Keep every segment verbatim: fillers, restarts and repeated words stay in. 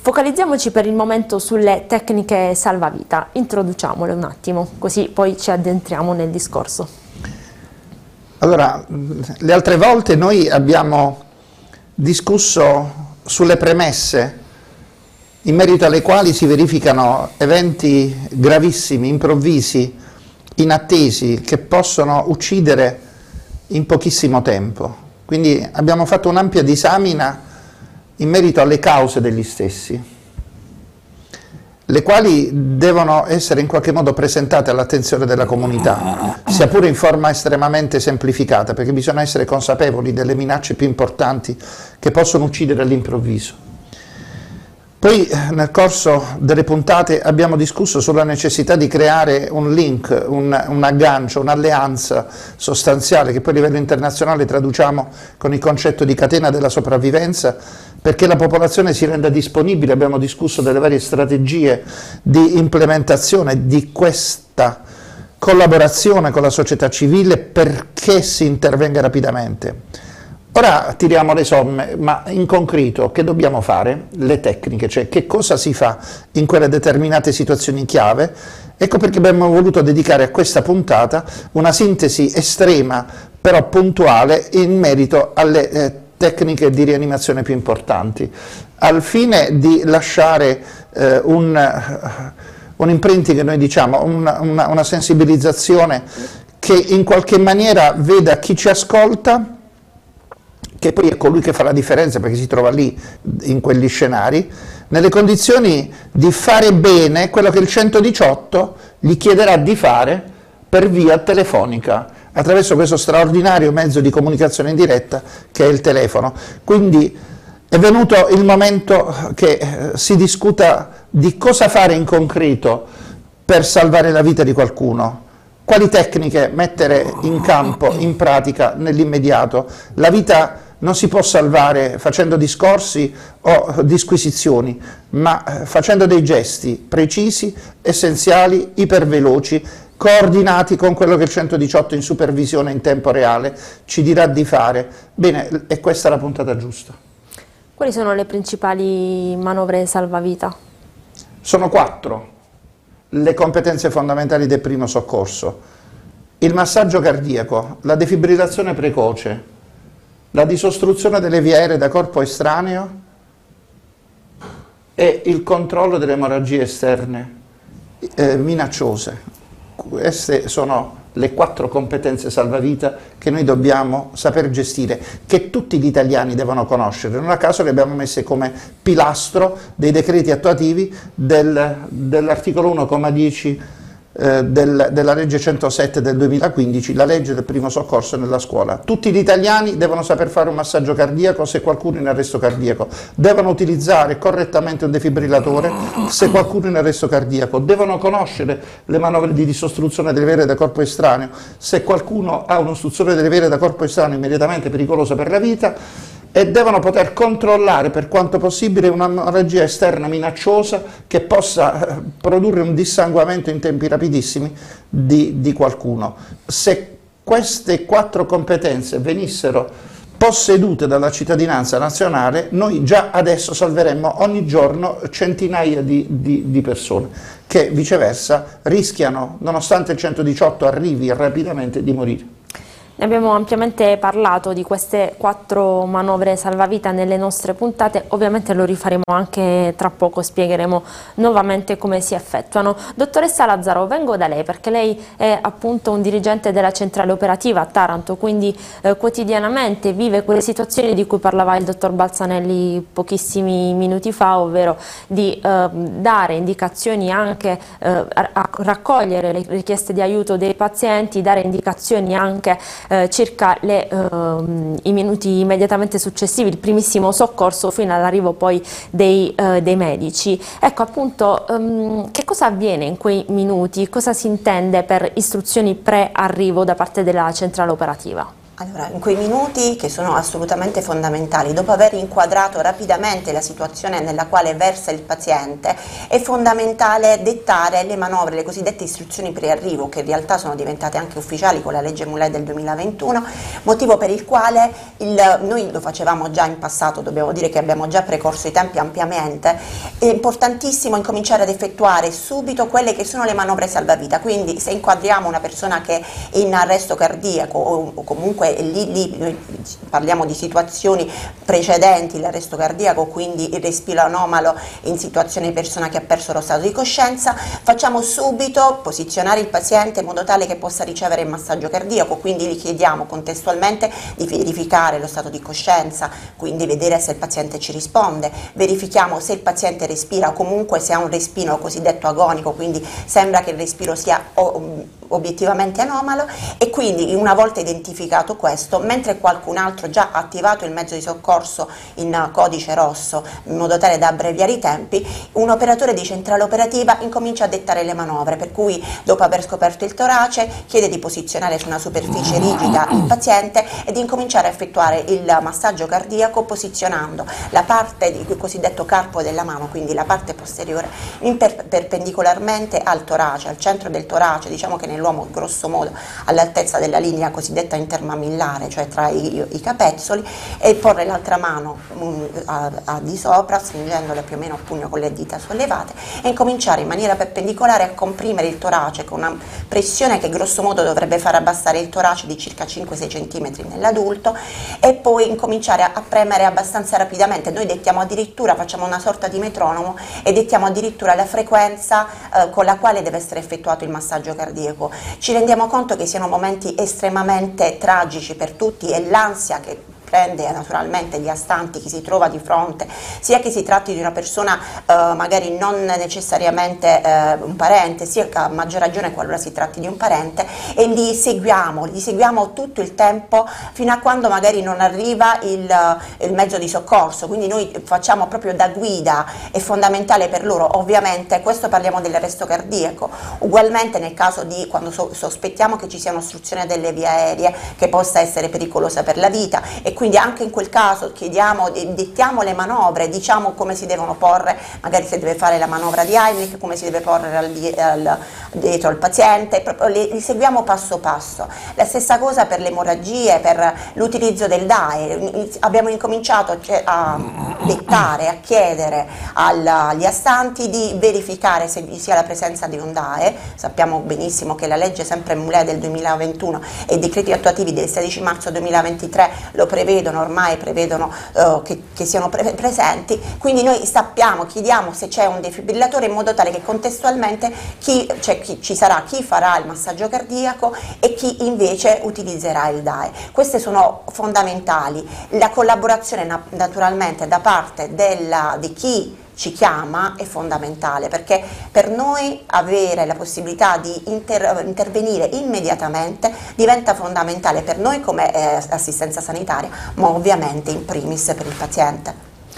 Focalizziamoci per il momento sulle tecniche salvavita, introduciamole un attimo, così poi ci addentriamo nel discorso. Allora, le altre volte noi abbiamo discusso sulle premesse in merito alle quali si verificano eventi gravissimi, improvvisi, inattesi, che possono uccidere in pochissimo tempo. Quindi abbiamo fatto un'ampia disamina in merito alle cause degli stessi, le quali devono essere in qualche modo presentate all'attenzione della comunità, sia pure in forma estremamente semplificata, perché bisogna essere consapevoli delle minacce più importanti che possono uccidere all'improvviso. Poi nel corso delle puntate abbiamo discusso sulla necessità di creare un link, un, un aggancio, un'alleanza sostanziale che poi a livello internazionale traduciamo con il concetto di catena della sopravvivenza, perché la popolazione si renda disponibile. Abbiamo discusso delle varie strategie di implementazione di questa collaborazione con la società civile perché si intervenga rapidamente. Ora tiriamo le somme, ma in concreto che dobbiamo fare? Le tecniche, cioè che cosa si fa in quelle determinate situazioni chiave. Ecco perché abbiamo voluto dedicare a questa puntata una sintesi estrema però puntuale in merito alle eh, tecniche di rianimazione più importanti, al fine di lasciare eh, un, un imprinting, che noi diciamo, una, una, una sensibilizzazione che in qualche maniera veda chi ci ascolta, che poi è colui che fa la differenza perché si trova lì in quegli scenari, nelle condizioni di fare bene quello che il centodiciotto gli chiederà di fare per via telefonica, attraverso questo straordinario mezzo di comunicazione in diretta che è il telefono. Quindi è venuto il momento che si discuta di cosa fare in concreto per salvare la vita di qualcuno. Quali tecniche mettere in campo, in pratica, nell'immediato? La vita non si può salvare facendo discorsi o disquisizioni, ma facendo dei gesti precisi, essenziali, iperveloci, coordinati con quello che il centodiciotto in supervisione in tempo reale ci dirà di fare. Bene, è questa la puntata giusta. Quali sono le principali manovre salvavita? Sono quattro le competenze fondamentali del primo soccorso: il massaggio cardiaco, la defibrillazione precoce, la disostruzione delle vie aeree da corpo estraneo e il controllo delle emorragie esterne eh, minacciose. Queste sono le quattro competenze salvavita che noi dobbiamo saper gestire, che tutti gli italiani devono conoscere. Non a caso le abbiamo messe come pilastro dei decreti attuativi del, dell'articolo uno comma dieci eh, del, della legge centosette del duemilaquindici, la legge del primo soccorso nella scuola. Tutti gli italiani devono saper fare un massaggio cardiaco se qualcuno è in arresto cardiaco, devono utilizzare correttamente un defibrillatore se qualcuno è in arresto cardiaco, devono conoscere le manovre di disostruzione delle vene da corpo estraneo se qualcuno ha un'ostruzione delle vene da corpo estraneo immediatamente pericolosa per la vita, e devono poter controllare per quanto possibile un'emorragia esterna minacciosa che possa produrre un dissanguamento in tempi rapidissimi di, di qualcuno. Se queste quattro competenze venissero possedute dalla cittadinanza nazionale, noi già adesso salveremmo ogni giorno centinaia di, di, di persone che viceversa rischiano, nonostante il centodiciotto arrivi rapidamente, di morire. Ne abbiamo ampiamente parlato di queste quattro manovre salvavita nelle nostre puntate, ovviamente lo rifaremo anche tra poco, spiegheremo nuovamente come si effettuano. Dottoressa Lazzaro, vengo da lei perché lei è appunto un dirigente della centrale operativa a Taranto, quindi eh, quotidianamente vive quelle situazioni di cui parlava il dottor Balzanelli pochissimi minuti fa, ovvero di eh, dare indicazioni anche eh, a, a raccogliere le richieste di aiuto dei pazienti, dare indicazioni anche Eh, circa le, ehm, i minuti immediatamente successivi, il primissimo soccorso fino all'arrivo poi dei, eh, dei medici. Ecco appunto ehm, che cosa avviene in quei minuti, cosa si intende per istruzioni pre-arrivo da parte della centrale operativa? Allora, in quei minuti che sono assolutamente fondamentali, dopo aver inquadrato rapidamente la situazione nella quale versa il paziente, è fondamentale dettare le manovre, le cosiddette istruzioni prearrivo, che in realtà sono diventate anche ufficiali con la legge Mulè del duemilaventuno, motivo per il quale il, noi lo facevamo già in passato, dobbiamo dire che abbiamo già precorso i tempi ampiamente. È importantissimo incominciare ad effettuare subito quelle che sono le manovre salvavita, quindi se inquadriamo una persona che è in arresto cardiaco o, o comunque Lì, lì noi parliamo di situazioni precedenti l'arresto cardiaco, quindi il respiro anomalo in situazione di persona che ha perso lo stato di coscienza, facciamo subito posizionare il paziente in modo tale che possa ricevere il massaggio cardiaco, quindi gli chiediamo contestualmente di verificare lo stato di coscienza, quindi vedere se il paziente ci risponde, verifichiamo se il paziente respira o comunque se ha un respiro cosiddetto agonico, quindi sembra che il respiro sia obiettivamente anomalo, e quindi una volta identificato questo, mentre qualcun altro già ha attivato il mezzo di soccorso in codice rosso in modo tale da abbreviare i tempi, un operatore di centrale operativa incomincia a dettare le manovre, per cui dopo aver scoperto il torace chiede di posizionare su una superficie rigida il paziente e di incominciare a effettuare il massaggio cardiaco posizionando la parte di cosiddetto carpo della mano, quindi la parte posteriore, in per perpendicolarmente al torace, al centro del torace, diciamo che nell'uomo grosso modo all'altezza della linea cosiddetta intermamillare, cioè tra i, i capezzoli, e porre l'altra mano um, a, a di sopra, stringendola più o meno a pugno con le dita sollevate, e incominciare in maniera perpendicolare a comprimere il torace con una pressione che grosso modo dovrebbe far abbassare il torace di circa cinque sei centimetri nell'adulto, e poi incominciare a, a premere abbastanza rapidamente. Noi dettiamo addirittura, facciamo una sorta di metronomo e dettiamo addirittura la frequenza eh, con la quale deve essere effettuato il massaggio cardiaco. Ci rendiamo conto che siano momenti estremamente tragici per tutti, e l'ansia che prende naturalmente gli astanti, chi si trova di fronte, sia che si tratti di una persona eh, magari non necessariamente eh, un parente, sia a maggior ragione qualora si tratti di un parente, e li seguiamo, li seguiamo tutto il tempo fino a quando magari non arriva il, il mezzo di soccorso, quindi noi facciamo proprio da guida, è fondamentale per loro. Ovviamente questo parliamo dell'arresto cardiaco, ugualmente nel caso di quando so, sospettiamo che ci sia un'ostruzione delle vie aeree che possa essere pericolosa per la vita, e quindi anche in quel caso chiediamo, dettiamo le manovre, diciamo come si devono porre, magari se deve fare la manovra di Heimlich, come si deve porre al, al, dietro al paziente, proprio li, li seguiamo passo passo. La stessa cosa per le emorragie, per l'utilizzo del D A E, abbiamo incominciato a dettare, a chiedere al, agli astanti di verificare se vi sia la presenza di un D A E. Sappiamo benissimo che la legge sempre Mulè del duemilaventuno e i decreti attuativi del sedici marzo duemilaventitré lo prevedono, ormai prevedono uh, che, che siano pre presenti, quindi noi sappiamo, chiediamo se c'è un defibrillatore in modo tale che contestualmente chi, cioè chi, ci sarà chi farà il massaggio cardiaco e chi invece utilizzerà il D A E. Queste sono fondamentali. La collaborazione na naturalmente da parte della, di chi ci chiama è fondamentale, perché per noi avere la possibilità di inter intervenire immediatamente diventa fondamentale per noi come eh, assistenza sanitaria, ma ovviamente in primis per il paziente.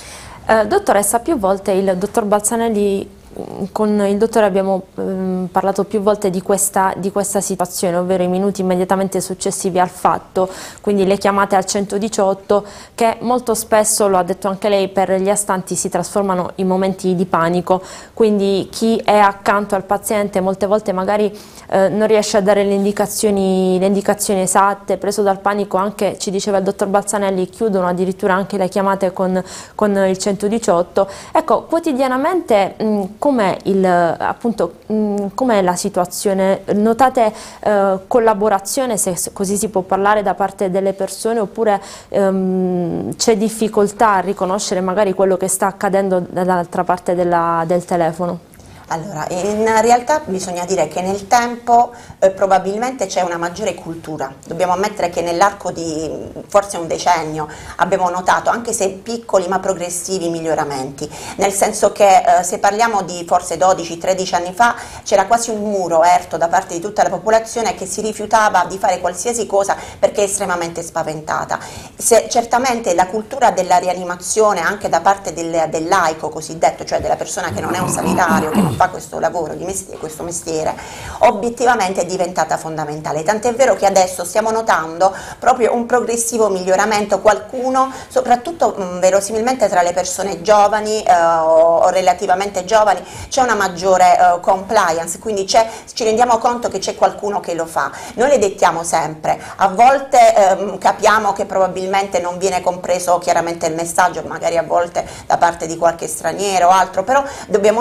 Eh, dottoressa, più volte il dottor Balzanelli, con il dottore abbiamo ehm, parlato più volte di questa, di questa situazione, ovvero i minuti immediatamente successivi al fatto, quindi le chiamate al centodiciotto, che molto spesso, lo ha detto anche lei, per gli astanti si trasformano in momenti di panico, quindi chi è accanto al paziente molte volte magari eh, non riesce a dare le indicazioni, le indicazioni esatte, preso dal panico, anche, ci diceva il dottor Balzanelli, chiudono addirittura anche le chiamate con, con il centodiciotto. Ecco, quotidianamente mh, com'è il, appunto, com'è la situazione? Notate eh, collaborazione, se così si può parlare, da parte delle persone, oppure ehm, c'è difficoltà a riconoscere magari quello che sta accadendo dall'altra parte della, del telefono? Allora, in realtà bisogna dire che nel tempo eh, probabilmente c'è una maggiore cultura. Dobbiamo ammettere che nell'arco di forse un decennio abbiamo notato, anche se piccoli ma progressivi, miglioramenti, nel senso che eh, se parliamo di forse dodici tredici anni fa c'era quasi un muro erto da parte di tutta la popolazione che si rifiutava di fare qualsiasi cosa perché è estremamente spaventata. Se, certamente la cultura della rianimazione anche da parte del, del laico cosiddetto, cioè della persona che non è un sanitario, che non fa questo lavoro, di mestiere, questo mestiere, obiettivamente è diventata fondamentale, tant'è vero che adesso stiamo notando proprio un progressivo miglioramento, qualcuno, soprattutto mh, verosimilmente tra le persone giovani eh, o, o relativamente giovani, c'è una maggiore eh, compliance, quindi ci rendiamo conto che c'è qualcuno che lo fa. Noi le dettiamo sempre, a volte ehm, capiamo che probabilmente non viene compreso chiaramente il messaggio, magari a volte da parte di qualche straniero o altro, però dobbiamo